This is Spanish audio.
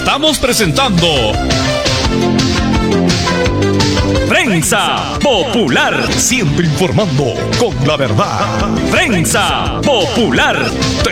Estamos presentando Prensa Popular, siempre informando con la verdad. Prensa Popular.